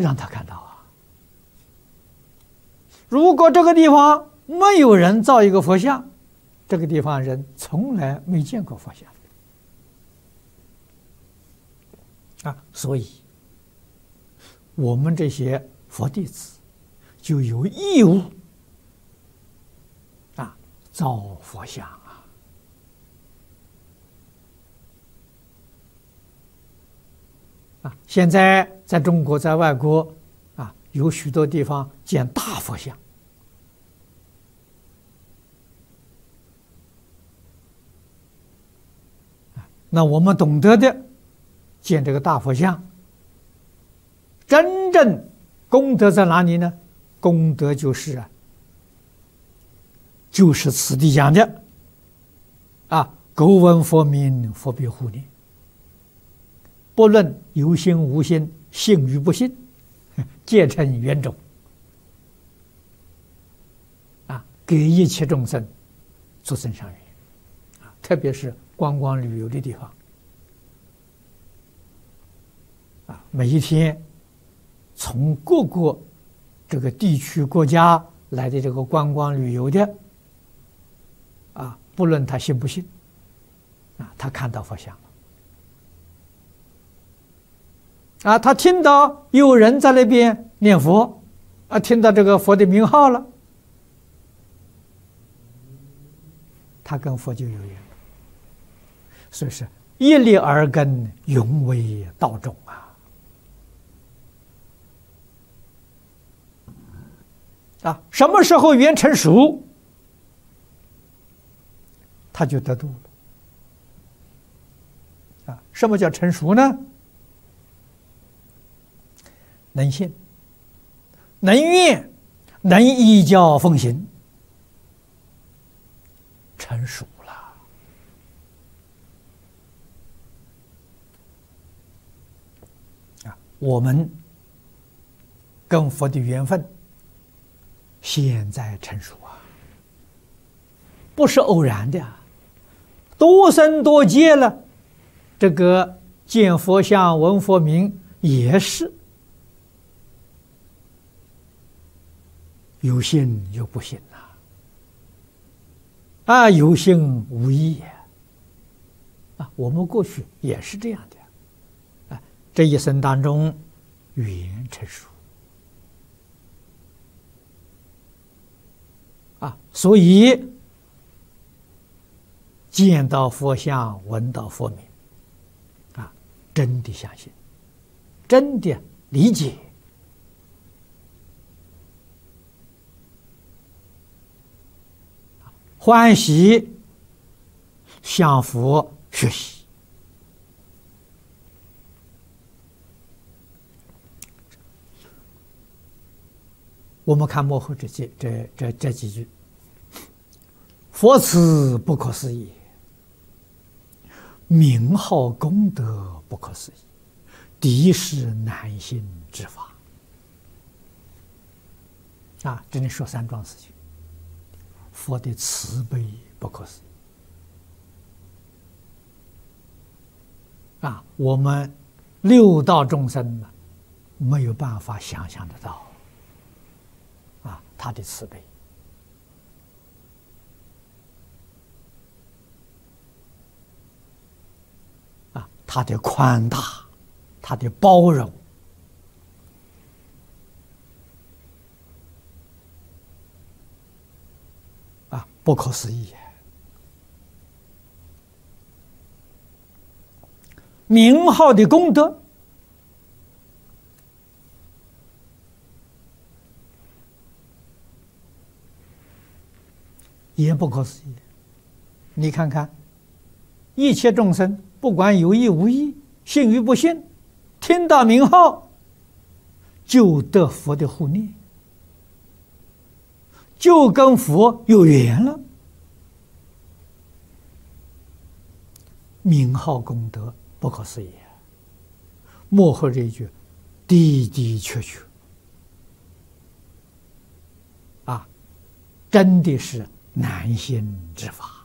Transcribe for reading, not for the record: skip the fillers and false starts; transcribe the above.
让他看到啊。如果这个地方没有人造一个佛像，这个地方人从来没见过佛像啊，所以我们这些佛弟子就有义务啊造佛像啊。现在在中国，在外国啊，有许多地方建大佛像。那我们懂得的建这个大佛像，真正功德在哪里呢？功德就是此地讲的啊，苟闻佛名，佛必护念。不论有心无心，信与不信，皆成圆种啊，给一切众生做增上缘啊，特别是观光旅游的地方啊，每一天从各个这个地区国家来的这个观光旅游的啊，不论他信不信啊，他看到佛像了啊，他听到有人在那边念佛啊，听到这个佛的名号了，他跟佛就有缘。所以是一粒耳根，永为道种啊！什么时候缘成熟，他就得度了啊！什么叫成熟呢？能信，能愿，能依教奉行，成熟了啊！我们跟佛的缘分现在成熟啊，不是偶然的啊，多生多劫了，这个见佛像闻佛名也是有信有不信啊，有信无义啊，我们过去也是这样的啊，这一生当中缘成熟啊，所以见到佛像闻到佛名啊，真的相信，真的理解欢喜向佛学习。我们看幕后这几句：佛慈不可思议，名号功德不可思议，敌是难信之法。啊，这里说三桩事情。佛的慈悲不可思议啊！我们六道众生呢，没有办法想象得到啊，他的慈悲啊，他的宽大，他的包容。不可思议，名号的功德也不可思议。你看看，一切众生，不管有意无意，信与不信，听到名号，就得佛的护念。就跟佛有缘了，名号功德不可思议。幕后这一句，的的确确啊，真的是难信之法。